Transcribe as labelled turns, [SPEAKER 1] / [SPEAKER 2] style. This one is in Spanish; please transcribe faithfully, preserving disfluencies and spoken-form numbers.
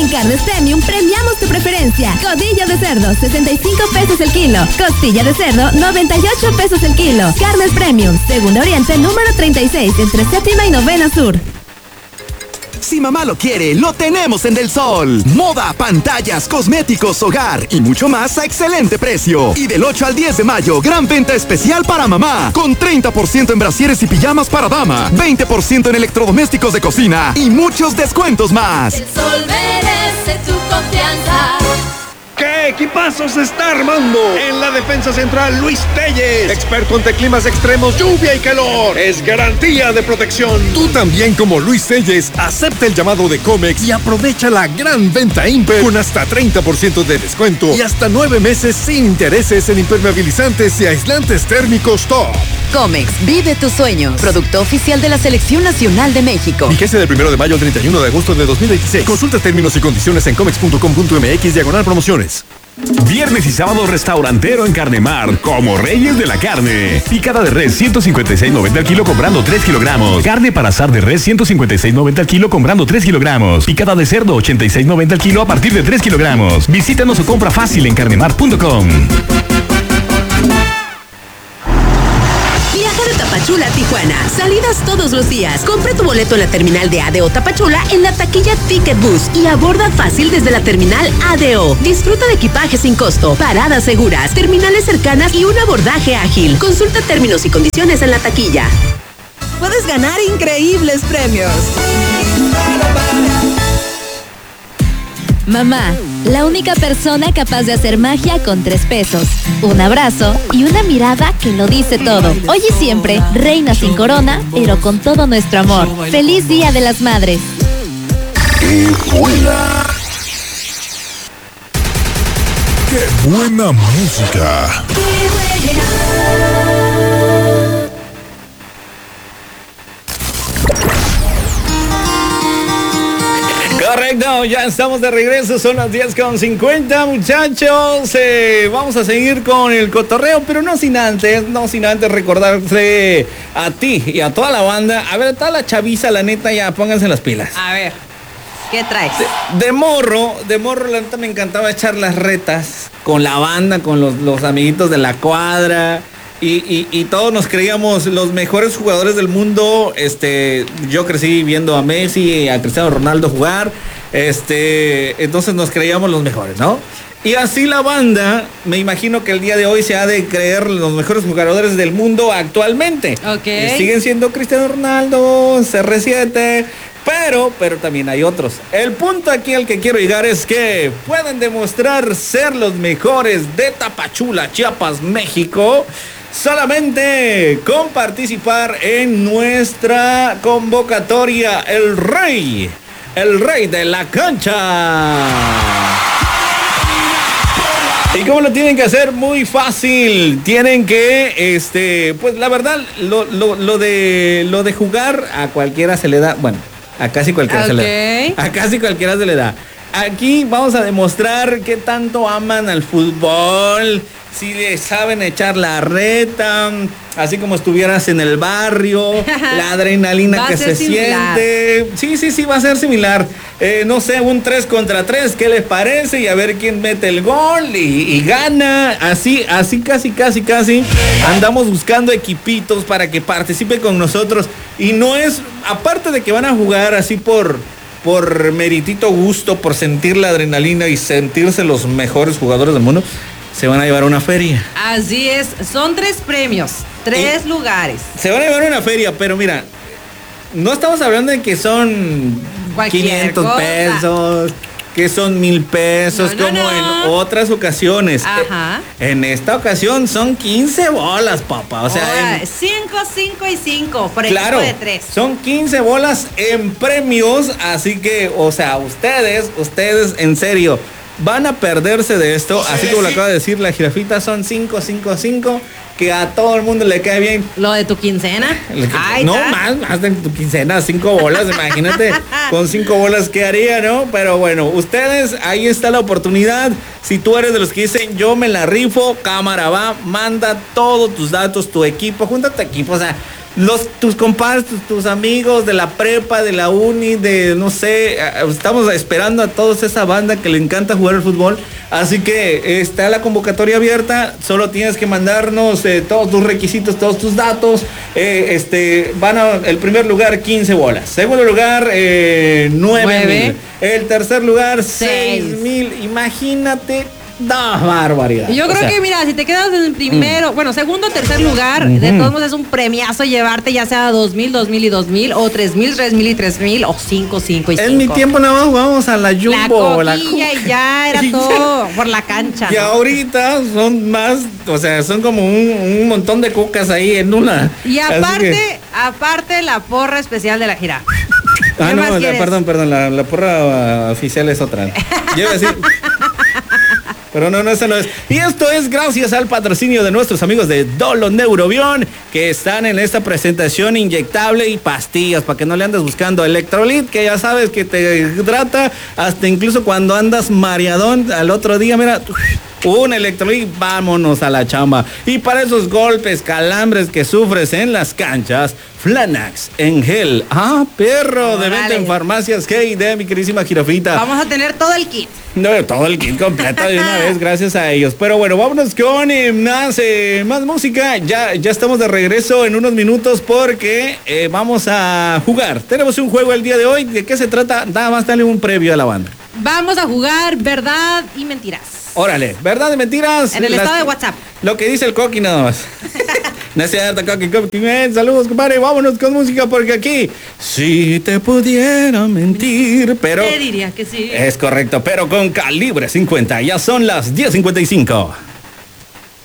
[SPEAKER 1] En Carnes Premium premiamos tu preferencia. Codillo de cerdo, sesenta y cinco pesos el kilo. Costilla de cerdo, noventa y ocho pesos el kilo. Carnes Premium, Segunda Oriente, número treinta y seis, entre Séptima y Novena Sur.
[SPEAKER 2] Si mamá lo quiere, lo tenemos en Del Sol. Moda, pantallas, cosméticos, hogar y mucho más a excelente precio. Y del ocho al diez de mayo, gran venta especial para mamá. Con treinta por ciento en brasieres y pijamas para dama, veinte por ciento en electrodomésticos de cocina y muchos descuentos más.
[SPEAKER 3] El Sol merece tu confianza.
[SPEAKER 4] ¿Qué equipazo se está armando? En la defensa central, Luis Telles, experto ante climas extremos, lluvia y calor. Es garantía de protección.
[SPEAKER 5] Tú también, como Luis Telles, acepta el llamado de Comex y aprovecha la gran venta Imper con hasta treinta por ciento de descuento y hasta nueve meses sin intereses en impermeabilizantes y aislantes térmicos top.
[SPEAKER 6] Comex, vive tus sueños. Producto oficial de la Selección Nacional de México.
[SPEAKER 5] Vigencia del primero de mayo al treinta y uno de agosto de dos mil veintiséis. Consulta términos y condiciones en comex punto com punto m x diagonal promociones.
[SPEAKER 7] Viernes y sábado restaurantero en Carnemar, como reyes de la carne. Picada de res ciento cincuenta y seis noventa al kilo comprando tres kilogramos. Carne para asar de res ciento cincuenta y seis noventa al kilo comprando tres kilogramos. Picada de cerdo ochenta y seis noventa al kilo a partir de tres kilogramos. Visítanos o compra fácil en carnemar punto com.
[SPEAKER 8] Viaja de Tapachula a Tijuana. Salidas todos los días. Compra tu boleto en la terminal de A D O Tapachula en la taquilla Ticket Bus y aborda fácil desde la terminal A D O. Disfruta de equipaje sin costo, paradas seguras, terminales cercanas y un abordaje ágil. Consulta términos y condiciones en la taquilla.
[SPEAKER 9] Puedes ganar increíbles premios.
[SPEAKER 1] Mamá, la única persona capaz de hacer magia con tres pesos, un abrazo y una mirada que lo dice todo. Hoy y siempre, reina sin corona, pero con todo nuestro amor. ¡Feliz Día de las Madres!
[SPEAKER 10] ¡Qué buena! ¡Qué buena música!
[SPEAKER 11] Correcto, ya estamos de regreso, son las diez con cincuenta, muchachos. Eh, vamos a seguir con el cotorreo, pero no sin antes, no sin antes recordarte a ti y a toda la banda. A ver, toda la chaviza, la neta, ya pónganse las pilas.
[SPEAKER 9] A ver, ¿qué traes?
[SPEAKER 11] De, de morro, de morro, la neta me encantaba echar las retas con la banda, con los, los amiguitos de la cuadra. Y, y, y todos nos creíamos los mejores jugadores del mundo. Este, yo crecí viendo a Messi y a Cristiano Ronaldo jugar. Este, entonces nos creíamos los mejores, ¿no? Y así la banda, me imagino que el día de hoy se ha de creer los mejores jugadores del mundo actualmente.
[SPEAKER 9] Ok.
[SPEAKER 11] Y siguen siendo Cristiano Ronaldo, C R siete, pero, pero también hay otros. El punto aquí al que quiero llegar es que pueden demostrar ser los mejores de Tapachula, Chiapas, México, solamente con participar en nuestra convocatoria, el rey, el rey de la cancha. ¿Y cómo lo tienen que hacer? Muy fácil. Tienen que, este, pues la verdad, lo, lo, lo de lo de jugar a cualquiera se le da, bueno, a casi cualquiera okay. se le da. A casi cualquiera se le da. Aquí vamos a demostrar qué tanto aman al fútbol, si le saben echar la reta, así como estuvieras en el barrio, la adrenalina que se similar. siente. Sí, sí, sí, va a ser similar. Eh, no sé, un tres contra tres, ¿qué les parece? Y a ver quién mete el gol y, y gana. Así, así casi, casi, casi. Andamos buscando equipitos para que participen con nosotros. Y no es, aparte de que van a jugar así por... por meritito gusto, por sentir la adrenalina y sentirse los mejores jugadores del mundo, se van a llevar una feria.
[SPEAKER 9] Así es, son tres premios, tres y lugares.
[SPEAKER 11] Se van a llevar una feria, pero mira, no estamos hablando de que son Cualquier quinientos cosa. pesos, que son mil pesos, no, no, como no. en otras ocasiones.
[SPEAKER 9] Ajá.
[SPEAKER 11] En esta ocasión son quince bolas, papá. O sea,
[SPEAKER 9] en... cinco, cinco y cinco por el
[SPEAKER 11] claro,
[SPEAKER 9] equipo de tres.
[SPEAKER 11] Son quince bolas en premios, así que, o sea, ustedes, ustedes, en serio, van a perderse de esto. Así como lo acaba de decir la jirafita, son cinco, cinco, cinco. Que a todo el mundo le cae bien.
[SPEAKER 9] ¿Lo de tu quincena?
[SPEAKER 11] Ay, no, más, más de tu quincena, cinco bolas, imagínate, con cinco bolas qué haría, ¿no? Pero bueno, ustedes, ahí está la oportunidad. Si tú eres de los que dicen, yo me la rifo, cámara va, manda todos tus datos, tu equipo, junta tu equipo, o sea, Los, tus compadres, tus, tus amigos de la prepa, de la uni, de no sé, estamos esperando a todos esa banda que le encanta jugar al fútbol. Así que está la convocatoria abierta, solo tienes que mandarnos eh, todos tus requisitos, todos tus datos. Eh, este, van a, el primer lugar, quince bolas. Segundo lugar, eh, nueve mil. El tercer lugar, seis mil. Imagínate. No, barbaridad.
[SPEAKER 9] Yo creo o sea, que, mira, si te quedas en el primero, mm. bueno, segundo o tercer lugar, uh-huh. de todos modos es un premiazo llevarte ya sea dos mil, dos mil y dos mil, o tres mil, tres mil y tres mil, o cinco, cinco y cinco.
[SPEAKER 11] En mi tiempo nada más jugábamos a la Jumbo.
[SPEAKER 9] La coquilla la y ya era todo por la cancha.
[SPEAKER 11] Y ¿no? ahorita son más, o sea, son como un, un montón de cocas ahí en una.
[SPEAKER 9] Y aparte, que... aparte la porra especial de la gira.
[SPEAKER 11] Ah, no, la, perdón, perdón, la, la porra uh, oficial es otra. Yo iba a decir... Pero no, no, eso no es. Y esto es gracias al patrocinio de nuestros amigos de Dolo Neurobión, que están en esta presentación inyectable y pastillas, para que no le andes buscando Electrolit, que ya sabes que te hidrata, hasta incluso cuando andas mareadón al otro día, mira, un Electrolit, vámonos a la chamba. Y para esos golpes, calambres que sufres en las canchas, Flanax en gel. Ah, perro, de venta en farmacias G y D, mi queridísima Jirafita.
[SPEAKER 9] Vamos a tener todo el kit.
[SPEAKER 11] No, todo el kit completo de una vez, gracias a ellos. Pero bueno, vámonos con eh, más, eh, más música. Ya, ya estamos de regreso en unos minutos porque eh, vamos a jugar. Tenemos un juego el día de hoy. ¿De qué se trata? Nada más dale un previo a la banda.
[SPEAKER 9] Vamos a jugar verdad y mentiras.
[SPEAKER 11] Órale, verdad y mentiras.
[SPEAKER 9] En el
[SPEAKER 11] las,
[SPEAKER 9] estado de WhatsApp.
[SPEAKER 11] Lo que dice el Coqui nada más. No es cierto, Coqui, Coqui. Saludos, compadre. Vámonos con música porque aquí, si te pudiera mentir, pero...
[SPEAKER 9] Te diría que sí.
[SPEAKER 11] Es correcto, pero con calibre cincuenta. Ya son las diez cincuenta y cinco.